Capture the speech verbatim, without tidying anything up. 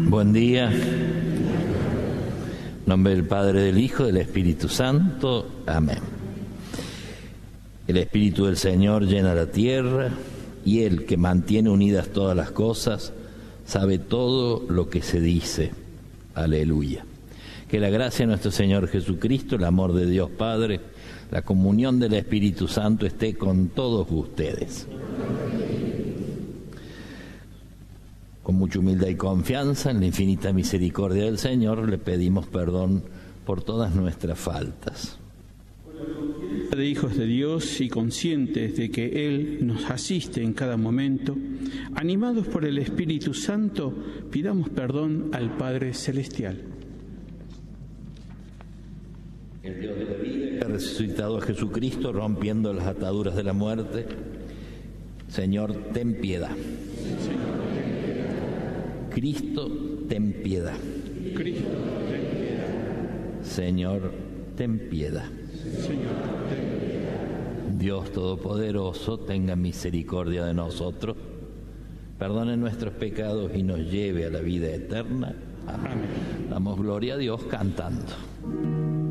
Buen día. En nombre del Padre, del Hijo, del Espíritu Santo. Amén. El Espíritu del Señor llena la tierra, y Él, que mantiene unidas todas las cosas, sabe todo lo que se dice. Aleluya. Que la gracia de nuestro Señor Jesucristo, el amor de Dios Padre, la comunión del Espíritu Santo esté con todos ustedes. Con mucha humildad y confianza en la infinita misericordia del Señor, le pedimos perdón por todas nuestras faltas. De hijos de Dios y conscientes de que Él nos asiste en cada momento, animados por el Espíritu Santo, pidamos perdón al Padre Celestial. El Dios de la vida, que ha resucitado a Jesucristo, rompiendo las ataduras de la muerte, Señor, ten piedad. Cristo, ten piedad. Cristo, ten piedad. Señor, ten piedad. Señor, ten piedad. Dios Todopoderoso, tenga misericordia de nosotros, perdone nuestros pecados y nos lleve a la vida eterna. Amén. Amén. Damos gloria a Dios cantando.